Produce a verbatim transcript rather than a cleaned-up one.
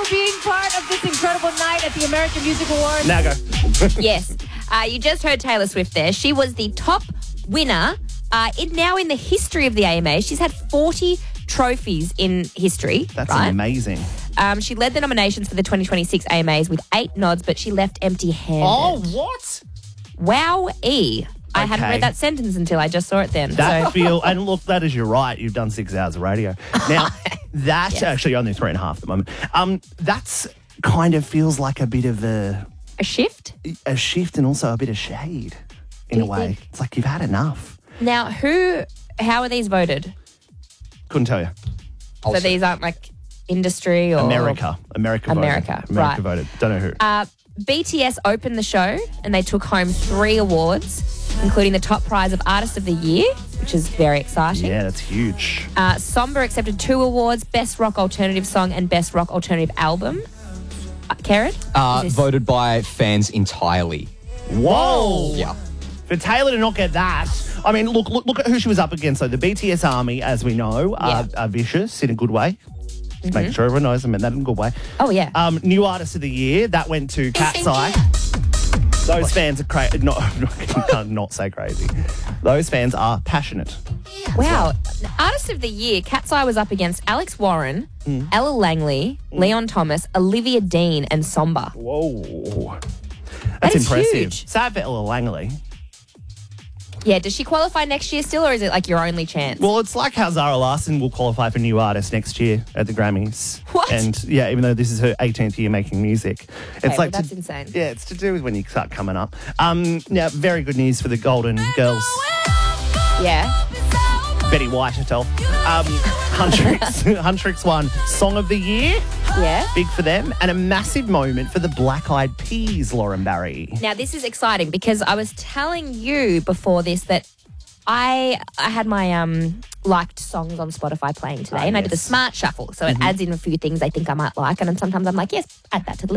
for being part of this incredible night at the American Music Awards. Now go. Yes. Uh, you just heard Taylor Swift there. She was the top winner uh, in, now in the history of the A M A. She's had forty trophies in history. That's right? amazing. Um, she led the nominations for the twenty twenty-six A M As with eight nods, but she left empty-handed. Oh, what? Wow-e. I hadn't Okay. read that sentence until I just saw it then. That so. feel, and look, that is, you're right. You've done six hours of radio. Now, that's Yes. actually only three and a half at the moment. Um, that's kind of feels like a bit of a A shift? a shift and also a bit of shade in Do a you way. think? It's like you've had enough. Now, who, how are these voted? Couldn't tell you. So these aren't like industry or... America. America voted. America, America right. voted. Don't know who. Uh, B T S opened the show and they took home three awards, including the top prize of Artist of the Year, which is very exciting. Yeah, that's huge. Uh, Somber accepted two awards, Best Rock Alternative Song and Best Rock Alternative Album. Uh, Karen? Uh, Is this- voted by fans entirely. Whoa. Yeah. For Taylor to not get that, I mean, look, look, look at who she was up against. So the B T S Army, as we know, are, Yeah. are vicious in a good way. Just making sure everyone knows I meant that in a good way. Oh, yeah. Um, new Artist of the Year, that went to Cat's Eye. Those fans are crazy. Not, can't not say crazy. Those fans are passionate. Wow. Artist of the Year, Cat's Eye was up against Alex Warren, Mm. Ella Langley, Leon Thomas, Olivia Dean and Somber. Whoa. That That's is impressive. huge. Sad for Ella Langley. Yeah, does she qualify next year still or is it like your only chance? Well, it's like how Zara Larson will qualify for New Artist next year at the Grammys. What? And yeah, even though this is her eighteenth year making music. It's Okay, like well, that's to- insane. Yeah, it's to do with when you start coming up. Um, now, very good news for the Golden Girls. Yeah. Betty White, I tell. Um, Huntrix, Huntrix won Song of the Year. Yeah. Big for them. And a massive moment for the Black Eyed Peas, Lauren Barry. Now, this is exciting because I was telling you before this that I I had my um liked songs on Spotify playing today Ah, and I did the yes. smart shuffle. So it adds in a few things I think I might like. And then sometimes I'm like, yes, add that to the list.